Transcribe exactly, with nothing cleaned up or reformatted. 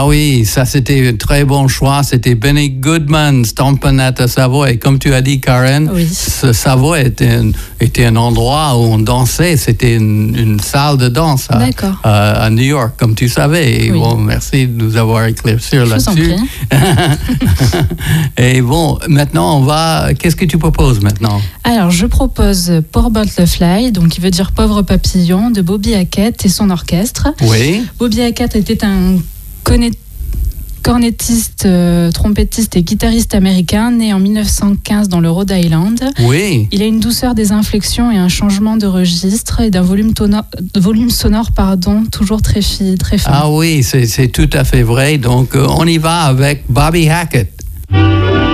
oui, ça c'était un très bon choix. C'était Benny Goodman, Stompin' at the Savoy. Et comme tu as dit, Karen, oui. ce Savoy était un, était un endroit où on dansait. C'était une, une salle de danse à, à, à New York, comme tu savais. Et oui. bon, merci de nous avoir éclairci là-dessus. Et bon, maintenant, on va... Qu'est-ce que tu proposes maintenant? Alors, je propose Poor Butterfly, donc qui veut dire Pauvre Papillon, de Bobby Hackett et son orchestre. Oui. Bobby Hackett était un connaît cornettiste, euh, trompettiste et guitariste américain, né en dix-neuf cent quinze dans le Rhode Island. Oui. Il a une douceur des inflexions et un changement de registre et d'un volume, tono- volume sonore pardon, toujours très, fi- très fin. Ah oui, c'est, c'est tout à fait vrai. Donc, euh, on y va avec Bobby Hackett.